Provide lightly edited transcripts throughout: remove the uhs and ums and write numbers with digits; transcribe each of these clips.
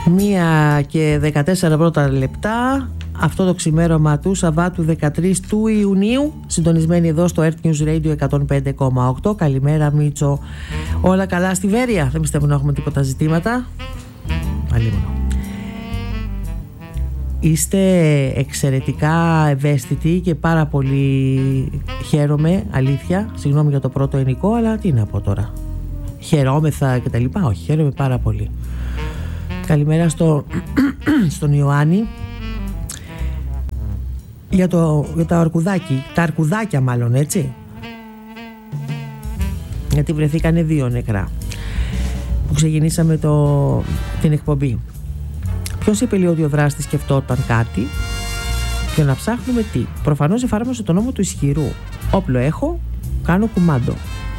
1 και 14 πρώτα λεπτά. Αυτό το ξημέρωμα του Σαββάτου 13 του Ιουνίου, συντονισμένοι εδώ στο Earth News Radio 105,8. Καλημέρα Μίτσο. Όλα καλά στη Βέρεια? Δεν πιστεύω να έχουμε τίποτα ζητήματα. Αλίμονο. Είστε εξαιρετικά ευαίσθητοι και πάρα πολύ χαίρομαι, αλήθεια. Συγγνώμη για το πρώτο ενικό, αλλά τι να πω τώρα. Χαιρόμεθα και τα λοιπά. Όχι, χαίρομαι πάρα πολύ. Καλημέρα στον Ιωάννη. Για τα αρκουδάκι, τα αρκουδάκια μάλλον, έτσι. Γιατί βρεθήκανε 2 νεκρά που ξεκινήσαμε την εκπομπή. Ποιος είπε λέει ότι ο δράστης σκεφτόταν κάτι και να ψάχνουμε τι? Προφανώς εφάρμοσε τον νόμο του ισχυρού. Όπλο έχω, κάνω κουμάντο.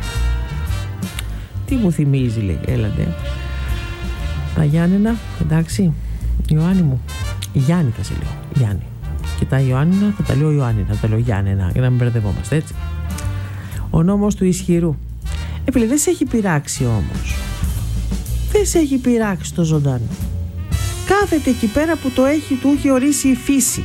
Τι μου θυμίζει, λέει, έλατε. Τα Γιάννενα, εντάξει. Ιωάννη μου, Γιάννη θα σε λέω, Γιάννη. Και τα Ιωάννινα θα τα λέω Ιωάννινα, θα τα λέω Γιάννενα, για να μην μπερδευόμαστε, έτσι. Ο νόμος του ισχυρού. Φίλε, δεν σε έχει πειράξει όμως. Δεν σε έχει πειράξει το ζωντανό. Κάθεται εκεί πέρα που του έχει ορίσει η φύση.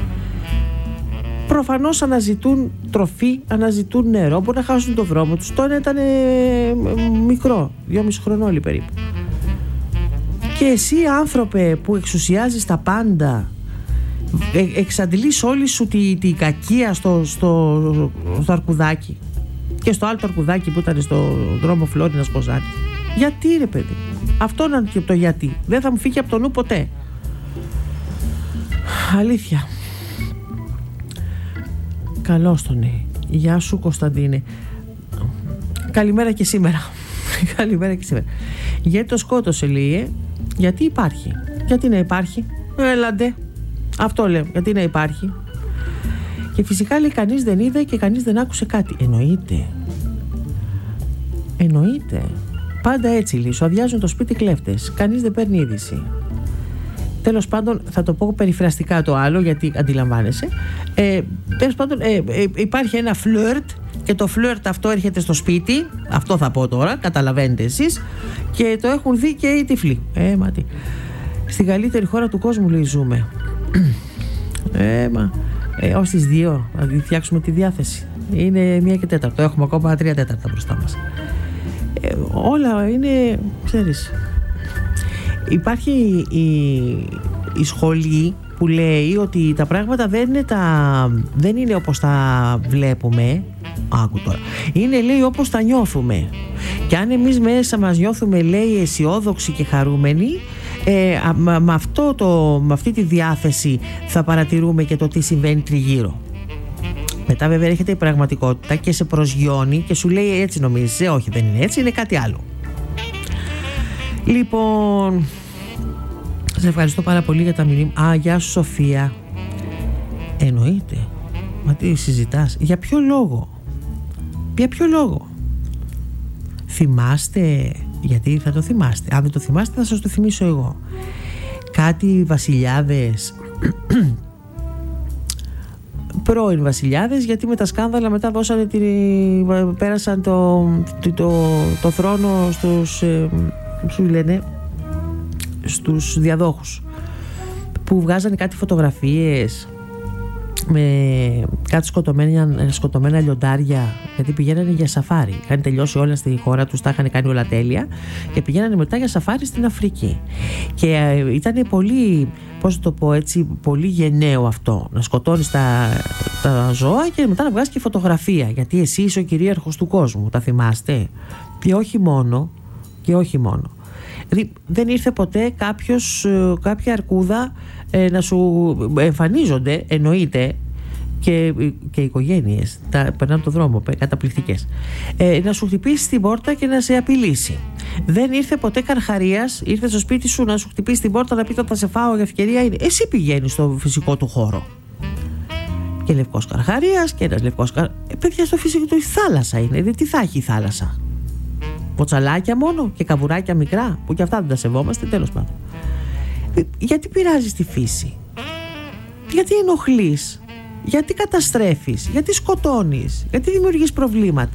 Προφανώς αναζητούν τροφή, αναζητούν νερό, μπορεί να χάσουν το δρόμο τους. Τώρα ήταν μικρό, 2,5 χρονόλι περίπου. Και εσύ, άνθρωπε που εξουσιάζεις τα πάντα, εξαντλείς όλη σου τη κακία στο αρκουδάκι και στο άλλο το αρκουδάκι που ήταν στο δρόμο Φλόρινας Κοζάνη. Γιατί ρε παιδί? Αυτό είναι και το γιατί. Δεν θα μου φύγει από το νου ποτέ. Αλήθεια. Καλώς τον ναι. Γεια σου Κωνσταντίνε. Καλημέρα και σήμερα. Καλημέρα και σήμερα. Γιατί το σκότωσε λέει? Γιατί υπάρχει? Γιατί να υπάρχει? Έλαντε. Αυτό λέω. Γιατί να υπάρχει? Και φυσικά λέει κανείς δεν είδε και κανείς δεν άκουσε κάτι. Εννοείται. Πάντα έτσι λέει. Σου αδειάζουν το σπίτι κλέφτες. Κανείς δεν παίρνει είδηση. Τέλος πάντων, θα το πω περιφραστικά το άλλο, γιατί αντιλαμβάνεσαι. Τέλος πάντων, υπάρχει ένα φλερτ και το φλερτ αυτό έρχεται στο σπίτι. Αυτό θα πω τώρα, καταλαβαίνετε εσείς. Και το έχουν δει και οι τυφλοί. Ματι. Στην καλύτερη χώρα του κόσμου λέει ζούμε. Ως τις 2 θα φτιάξουμε τη διάθεση. Είναι 1 και 4. Έχουμε ακόμα 3 τέταρτα μπροστά μας. Όλα είναι, ξέρεις. Υπάρχει η σχολή που λέει ότι τα πράγματα δεν είναι όπως τα βλέπουμε. Άκου τώρα. Είναι λέει όπως τα νιώθουμε. Και αν εμείς μέσα μας νιώθουμε λέει αισιόδοξοι και χαρούμενοι, με αυτή τη διάθεση θα παρατηρούμε και το τι συμβαίνει τριγύρω. Μετά βέβαια έρχεται η πραγματικότητα και σε προσγειώνει και σου λέει έτσι νομίζεις? Όχι, δεν είναι έτσι, είναι κάτι άλλο. Λοιπόν, σε ευχαριστώ πάρα πολύ για τα μηνύματα. Γεια σου Σοφία. Εννοείται. Μα τι συζητάς? Για ποιο λόγο? Θυμάστε? Γιατί θα το θυμάστε. Αν δεν το θυμάστε θα σας το θυμίσω εγώ. Κάτι βασιλιάδες, πρώην βασιλιάδες, γιατί με τα σκάνδαλα μετά πέρασαν το θρόνο στους διαδόχους, που βγάζανε κάτι φωτογραφίες με κάτι σκοτωμένα λιοντάρια, γιατί πηγαίνανε για σαφάρι. Είχαν τελειώσει όλα στη χώρα τους, τα είχαν κάνει όλα τέλεια και πηγαίνανε μετά για σαφάρι στην Αφρική. Και ήταν πολύ, πώς το πω έτσι, πολύ γενναίο αυτό, να σκοτώνεις τα ζώα και μετά να βγάζεις και φωτογραφία, γιατί εσύ είσαι ο κυρίαρχος του κόσμου, τα θυμάστε? Και όχι μόνο. Δεν ήρθε ποτέ κάποια αρκούδα να σου εμφανίζονται, εννοείται, και οικογένειες περνάνε τον δρόμο καταπληκτικές, να σου χτυπήσει την πόρτα και να σε απειλήσει. Δεν ήρθε ποτέ καρχαρίας, ήρθε στο σπίτι σου να σου χτυπήσει την πόρτα να πει ότι θα σε φάω, για ευκαιρία είναι. Εσύ πηγαίνεις στο φυσικό του χώρο. Και λευκός καρχαρίας και ένας λευκός παιδιά, στο φυσικό του η θάλασσα είναι. Τι θα έχει η θάλασσα? Ποτσαλάκια μόνο και καβουράκια μικρά, που και αυτά δεν τα σεβόμαστε, τέλος πάντων. Γιατί πειράζεις τη φύση? Γιατί ενοχλείς? Γιατί καταστρέφεις? Γιατί σκοτώνεις? Γιατί δημιουργείς προβλήματα?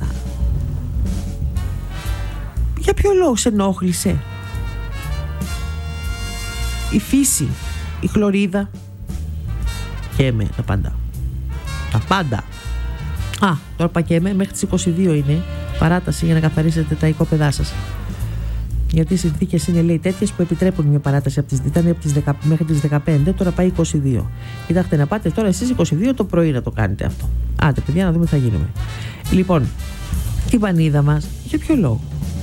Για ποιο λόγο σε ενόχλησε? η φύση, η χλωρίδα. Καίμε τα πάντα. Τα πάντα. Τώρα πακέμε, μέχρι τις 22 είναι παράταση για να καθαρίσετε τα οικόπεδά σας. Γιατί οι συνθήκες είναι, λέει, τέτοιες που επιτρέπουν μια παράταση μέχρι τις 15, τώρα πάει 22. Κοιτάξτε να πάτε τώρα εσείς 22 το πρωί να το κάνετε αυτό. Άντε παιδιά, να δούμε τι θα γίνουμε. Λοιπόν, την πανίδα μας, για ποιο λόγο?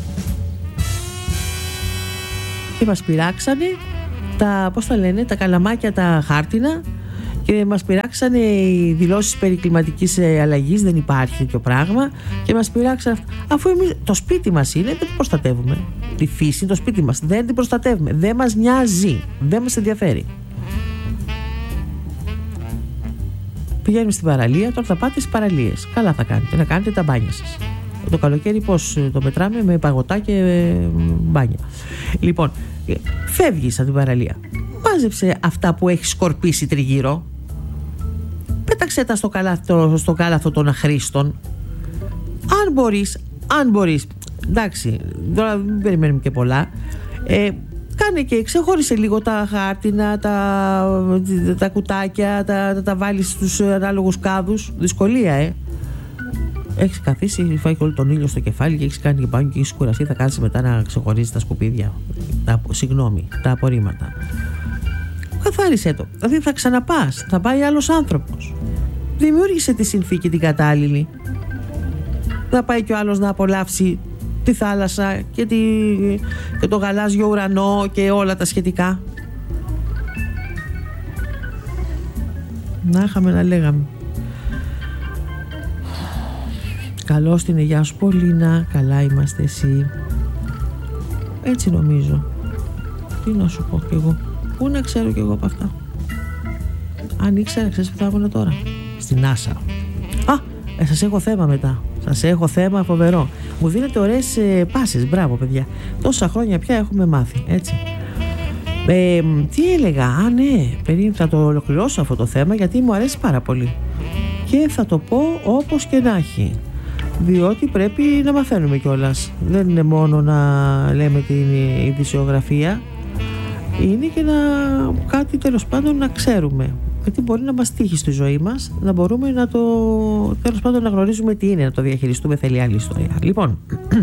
Και μας πειράξανε τα καλαμάκια τα χάρτινα, και μας πειράξανε οι δηλώσεις περί κλιματικής αλλαγής, δεν υπάρχει τέτοιο πράγμα, και μας πειράξανε αφού εμείς το σπίτι μας είναι, δεν το προστατεύουμε. Τη φύση είναι το σπίτι μας, δεν την προστατεύουμε, δεν μας νοιάζει, δεν μας ενδιαφέρει. Πηγαίνουμε στην παραλία, τώρα θα πάτε στις παραλίες. Καλά θα κάνετε, να κάνετε τα μπάνια σας. Το καλοκαίρι πώς το μετράμε? Με παγωτά και μπάνια. Λοιπόν, φεύγεις από την παραλία, μάζεψε αυτά που έχει σκορπίσει τριγύρω, πέταξε τα στο κάλαθο των αχρήστων. Αν μπορείς, εντάξει, τώρα δεν περιμένουμε και πολλά, κάνε και ξεχώρισε λίγο τα χάρτινα, τα κουτάκια, τα βάλεις στους ανάλογους κάδους. Δυσκολία, έχεις καθίσει, φάει όλο τον ήλιο στο κεφάλι και έχεις κάνει και μπάνιο και έχεις κουραστεί, θα κάνεις μετά να ξεχωρίζεις τα σκουπίδια, τα απορρίμματα. Καθάρισε το. Δηλαδή θα ξαναπάς, θα πάει άλλος άνθρωπος. Δημιούργησε τη συνθήκη την κατάλληλη. Θα πάει και ο άλλος να απολαύσει τη θάλασσα και το γαλάζιο ουρανό και όλα τα σχετικά. Να είχαμε να λέγαμε. Καλώς την γεια σου Πολίνα, καλά είμαστε εσύ? Έτσι νομίζω. Τι να σου πω κι εγώ? Πού να ξέρω κι εγώ από αυτά? Αν ήξερα, ξέρεις που θα ήμουν τώρα? Στην NASA. Σας έχω θέμα μετά. Σας έχω θέμα φοβερό. Μου δίνετε ωραίες πάσες. Μπράβο παιδιά. Τόσα χρόνια πια έχουμε μάθει. Έτσι. Τι έλεγα? Ναι, θα το ολοκληρώσω αυτό το θέμα, γιατί μου αρέσει πάρα πολύ. Και θα το πω όπως και να έχει. Διότι πρέπει να μαθαίνουμε κιόλας. Δεν είναι μόνο να λέμε την ειδησιογραφία. Είναι και κάτι τέλος πάντων να ξέρουμε. Γιατί μπορεί να μας τύχει στη ζωή μας, να μπορούμε τέλος πάντων να γνωρίζουμε τι είναι, να το διαχειριστούμε. Θέλει άλλη ιστορία. Λοιπόν,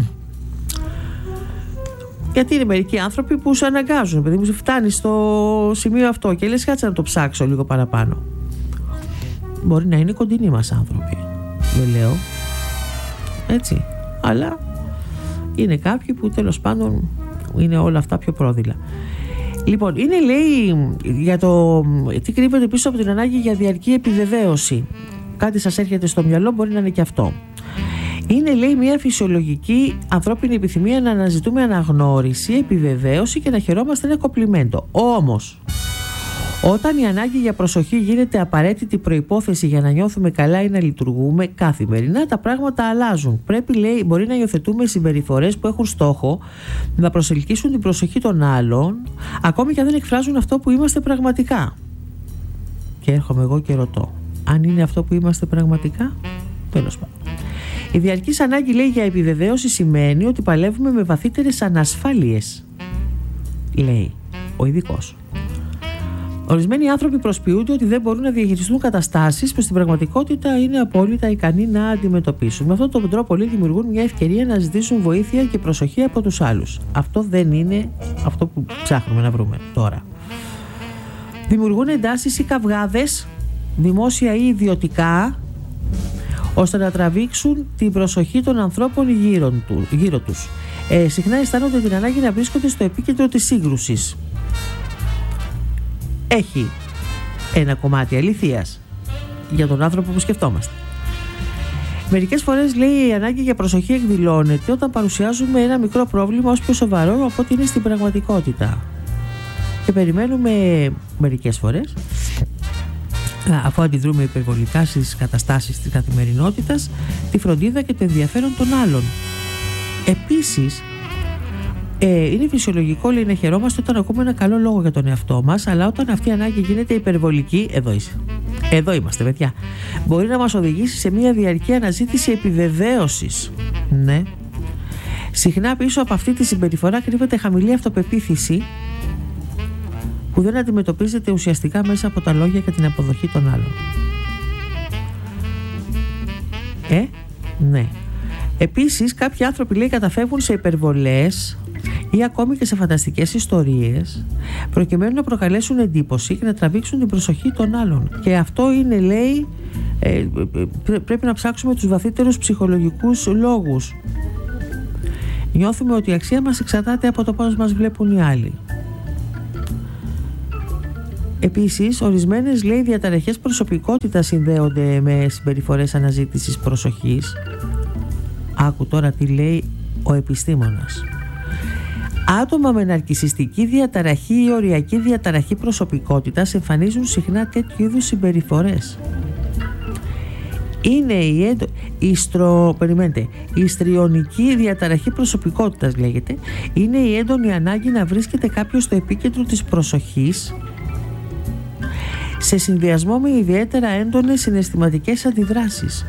γιατί είναι μερικοί άνθρωποι που σε αναγκάζουν, παιδί μου, φτάνει στο σημείο αυτό και λες κάτσε να το ψάξω λίγο παραπάνω. Μπορεί να είναι κοντινοί μας άνθρωποι, δεν λέω, έτσι, αλλά είναι κάποιοι που τέλος πάντων είναι όλα αυτά πιο πρόδειλα. Λοιπόν, είναι, λέει, για το τι κρύβεται πίσω από την ανάγκη για διαρκή επιβεβαίωση. Κάτι σας έρχεται στο μυαλό, μπορεί να είναι και αυτό. Είναι, λέει, μια φυσιολογική ανθρώπινη επιθυμία να αναζητούμε αναγνώριση, επιβεβαίωση και να χαιρόμαστε ένα κομπλιμέντο. Όμως, όταν η ανάγκη για προσοχή γίνεται απαραίτητη προϋπόθεση για να νιώθουμε καλά ή να λειτουργούμε καθημερινά, τα πράγματα αλλάζουν. Πρέπει, λέει, μπορεί να υιοθετούμε συμπεριφορές που έχουν στόχο να προσελκύσουν την προσοχή των άλλων, ακόμη και αν δεν εκφράζουν αυτό που είμαστε πραγματικά. Και έρχομαι εγώ και ρωτώ, αν είναι αυτό που είμαστε πραγματικά? Τέλος πάντων. Η διαρκής ανάγκη, λέει, για επιβεβαίωση σημαίνει ότι παλεύουμε με βαθύτερες ανασφάλειες, λέει ο ειδικός. Ορισμένοι άνθρωποι προσποιούνται ότι δεν μπορούν να διαχειριστούν καταστάσεις που στην πραγματικότητα είναι απόλυτα ικανοί να αντιμετωπίσουν. Με αυτόν τον τρόπο, λέει, δημιουργούν μια ευκαιρία να ζητήσουν βοήθεια και προσοχή από τους άλλους. Αυτό δεν είναι αυτό που ψάχνουμε να βρούμε τώρα. Δημιουργούν εντάσεις ή καυγάδες, δημόσια ή ιδιωτικά, ώστε να τραβήξουν την προσοχή των ανθρώπων γύρω τους. Συχνά αισθάνονται την ανάγκη να βρίσκονται στο επίκεντρο της σύγκρουσης. Έχει ένα κομμάτι αληθείας για τον άνθρωπο που σκεφτόμαστε. Μερικές φορές, λέει, η ανάγκη για προσοχή εκδηλώνεται όταν παρουσιάζουμε ένα μικρό πρόβλημα ως πιο σοβαρό από ό,τι είναι στην πραγματικότητα. Και περιμένουμε μερικές φορές, αφού αντιδρούμε υπερβολικά στις καταστάσεις της καθημερινότητας, τη φροντίδα και το ενδιαφέρον των άλλων. Επίσης, είναι φυσιολογικό, λέει, να χαιρόμαστε όταν ακούμε ένα καλό λόγο για τον εαυτό μας, αλλά όταν αυτή η ανάγκη γίνεται υπερβολική, εδώ είμαστε παιδιά, μπορεί να μας οδηγήσει σε μια διαρκή αναζήτηση επιβεβαίωσης. Ναι. Συχνά πίσω από αυτή τη συμπεριφορά κρύβεται χαμηλή αυτοπεποίθηση, που που δεν αντιμετωπίζεται ουσιαστικά μέσα από τα λόγια και την αποδοχή των άλλων. Ναι. Επίσης, κάποιοι άνθρωποι, λέει, καταφεύγουν σε υπερβολές ή ακόμη και σε φανταστικές ιστορίες προκειμένου να προκαλέσουν εντύπωση και να τραβήξουν την προσοχή των άλλων. Και αυτό είναι, λέει, πρέπει να ψάξουμε τους βαθύτερους ψυχολογικούς λόγους. Νιώθουμε ότι η αξία μας εξαρτάται από το πώς μας βλέπουν οι άλλοι. Επίσης, ορισμένες, λέει, διαταραχές προσωπικότητας συνδέονται με συμπεριφορές αναζήτησης προσοχής. Άκου τώρα τι λέει ο επιστήμονας. Άτομα με ναρκισσιστική διαταραχή ή οριακή διαταραχή προσωπικότητας εμφανίζουν συχνά τέτοιου είδους συμπεριφορές. Είναι η ιστριονική διαταραχή προσωπικότητας, λέγεται. Είναι η έντονη ανάγκη να βρίσκεται κάποιος στο επίκεντρο της προσοχής σε συνδυασμό με ιδιαίτερα έντονες συναισθηματικές αντιδράσεις.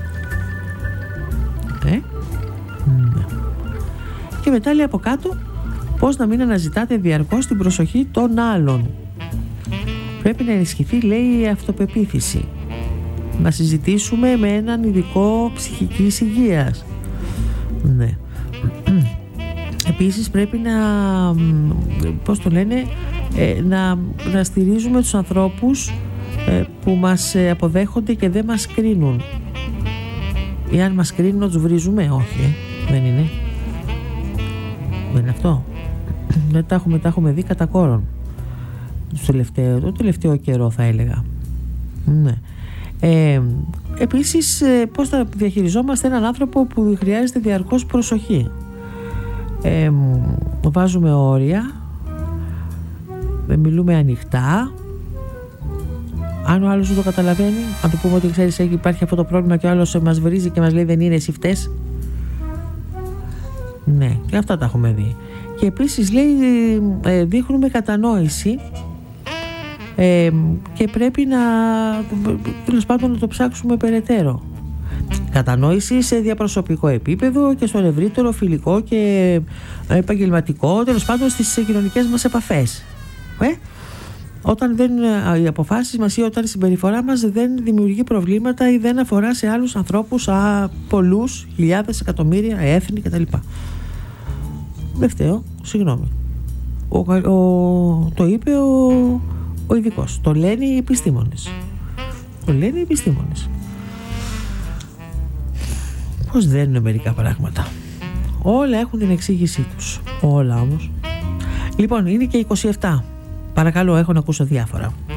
Και μετά λέει από κάτω πώς να μην αναζητάτε διαρκώς την προσοχή των άλλων. Πρέπει να ενισχυθεί, λέει, η αυτοπεποίθηση. Να συζητήσουμε με έναν ειδικό ψυχικής υγείας. Ναι. Επίσης πρέπει να, πώς το λένε, να στηρίζουμε τους ανθρώπους που μας αποδέχονται και δεν μας κρίνουν. Ή αν μας κρίνουν να τους βρίζουμε. Όχι, δεν είναι. Δεν είναι αυτό. Δεν τα έχουμε δει κατά κόρον το τελευταίο καιρό, θα έλεγα. Ναι. Επίσης, πώς θα διαχειριζόμαστε έναν άνθρωπο που χρειάζεται διαρκώς προσοχή. Βάζουμε όρια, μιλούμε ανοιχτά. Αν ο άλλος δεν το καταλαβαίνει, αν του πούμε ότι ξέρεις υπάρχει αυτό το πρόβλημα και ο άλλος μας βρίζει και μας λέει δεν είναι, εσύ φταίς. Ναι, και αυτά τα έχουμε δει. Και επίσης, λέει, δείχνουμε κατανόηση και πρέπει να, τέλος πάντων, να το ψάξουμε περαιτέρω. Κατανόηση σε διαπροσωπικό επίπεδο και στο ευρύτερο φιλικό και επαγγελματικό, τέλος πάντων στις κοινωνικές μας επαφές. Όταν οι αποφάσεις μας ή όταν η συμπεριφορά μας δεν δημιουργεί προβλήματα ή δεν αφορά σε άλλους ανθρώπους, πολλούς, χιλιάδες, εκατομμύρια, έθνη κτλ. Δεν φταίω, συγγνώμη. Το είπε ο ειδικός. Το λένε οι επιστήμονες. Πώς δεν είναι μερικά πράγματα. Όλα έχουν την εξήγησή τους. Όλα όμως. Λοιπόν, είναι και 27. Παρακαλώ, έχω να ακούσω διάφορα.